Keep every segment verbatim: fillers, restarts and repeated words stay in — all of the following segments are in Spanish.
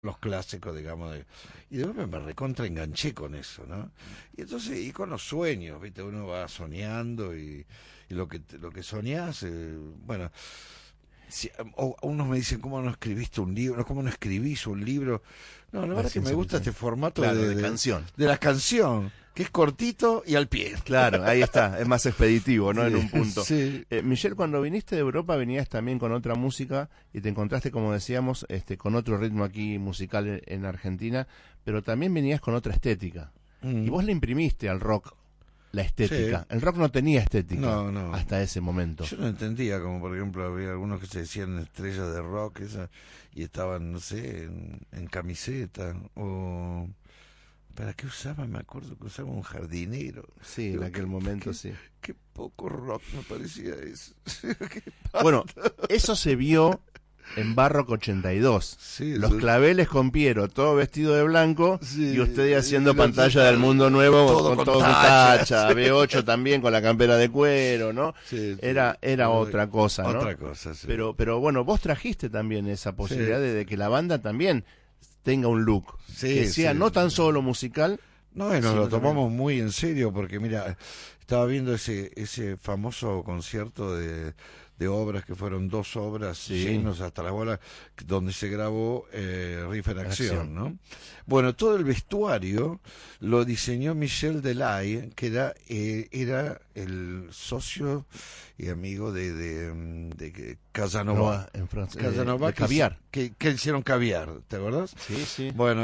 los clásicos, digamos, de, y de repente me recontra enganché con eso, ¿no? Y entonces, y con los sueños, ¿viste? Uno va soñando y, y lo que lo que soñás, eh, bueno, si, o, unos me dicen, ¿cómo no escribiste un libro? ¿Cómo no escribís un libro? No, la verdad es que me gusta este formato claro, de, de, de canción. De la canción, que es cortito y al pie. Claro, ahí está, es más expeditivo, ¿no? Sí, en un punto. Sí. Eh, Michelle, cuando viniste de Europa venías también con otra música y te encontraste, como decíamos, este, con otro ritmo aquí musical en, en Argentina, pero también venías con otra estética. Mm. Y vos le imprimiste al rock la estética. Sí. El rock no tenía estética no, no. hasta ese momento. Yo no entendía, como por ejemplo había algunos que se decían estrellas de rock esa, y estaban, no sé, en, en camiseta o... ¿Para qué usaba? Me acuerdo que usaba un jardinero. Sí, en aquel momento qué, sí. Qué poco rock me parecía eso. Bueno, eso se vio en Barrock ochenta y dos. Sí, los eso... claveles con Piero, todo vestido de blanco, sí, y usted haciendo sí, pantalla del mundo nuevo todo con, con todo tacha, tacha, sí. B ocho también con la campera de cuero, ¿no? Sí, sí, era era sí, otra cosa, ¿no? Otra cosa, sí. Pero, pero bueno, vos trajiste también esa posibilidad sí. de, de que la banda también tenga un look, sí, que sea sí. no tan solo musical. No, y nos lo tomamos también muy en serio, porque mira, estaba viendo ese ese famoso concierto de, de obras, que fueron dos obras sí. llenos hasta la bola, donde se grabó eh, Riff en Acción, Acción, ¿no? Bueno, todo el vestuario lo diseñó Michel Delay, que era, eh, era el socio y amigo de, de, de Casanova. No, en Francia. Casanova, de, de Caviar. Que, que hicieron Caviar, ¿te acuerdas? Sí, sí. Bueno,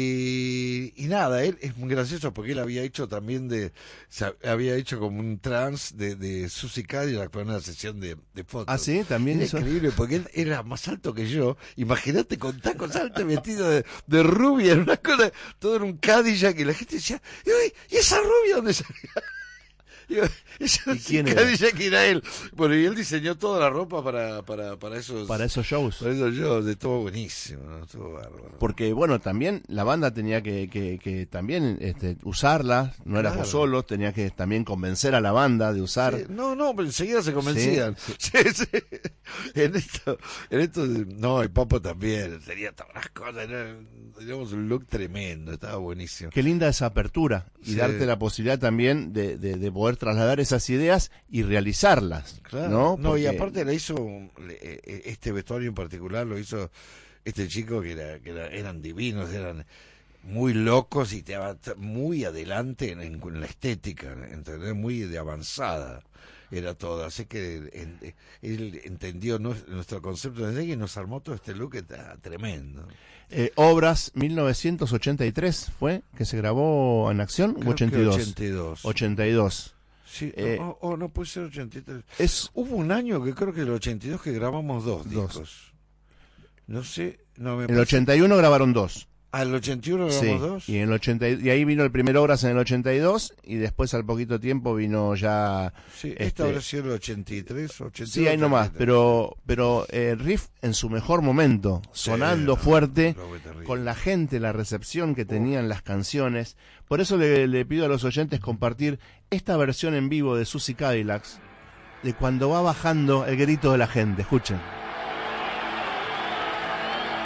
y, y nada, él es muy gracioso porque él había hecho también de, o había hecho como un trance de, de Susie Cadillac para una sesión de, de fotos. Ah, sí, también era eso. Increíble, porque él era más alto que yo. Imagínate con tacos altos vestido de, de rubia, en una cosa, todo en un Cadillac, y la gente decía, ¿y esa rubia dónde salía? Digo, ¿Y quién era? Cadillac era él. Bueno, y él diseñó toda la ropa para, para, para esos para esos shows. Para esos shows, de todo buenísimo, ¿no? Todo bárbaro. Porque, bueno, también la banda tenía que, que, que también este, usarla, no eras claro. vos solo, tenías que también convencer a la banda de usar. Sí, no, no, pero enseguida se convencían. Sí, sí. Sí, sí. En esto, en esto, no, el Papo también, tenía todas las cosas, era, teníamos un look tremendo, estaba buenísimo. Qué linda esa apertura y sí. darte la posibilidad también de, de, de poder trasladar esas ideas y realizarlas. Claro. No, no Porque... y aparte la hizo, este vestuario en particular lo hizo este chico que, era, que era, eran divinos, eran muy locos y te muy adelante en, en la estética, ¿entendés? Muy de avanzada era todo, así que él, él entendió nuestro concepto de y nos armó todo este look que está tremendo. Eh, Obras mil novecientos ochenta y tres fue que se grabó en Acción. Creo ochenta y dos. Que ochenta y dos. ochenta y dos. Sí, eh, o oh, oh, no puede ser ochenta y tres. Es, Hubo un año que creo que el ochenta y dos que grabamos dos, dos. discos. No sé, no me En el ochenta y uno grabaron dos. ¿Al ochenta y uno grabamos sí, dos? Y en el ochenta y ahí vino el primer Obras en el ochenta y dos y después al poquito tiempo vino ya. Sí, este, esta habrá sido el ochenta y tres, ochenta y dos. Sí, ahí nomás, pero pero eh, Riff en su mejor momento, sonando sí, fuerte, no, con la gente, la recepción que tenían oh. las canciones. Por eso le, le pido a los oyentes compartir esta versión en vivo de Susie Cadillac, de cuando va bajando el grito de la gente. Escuchen.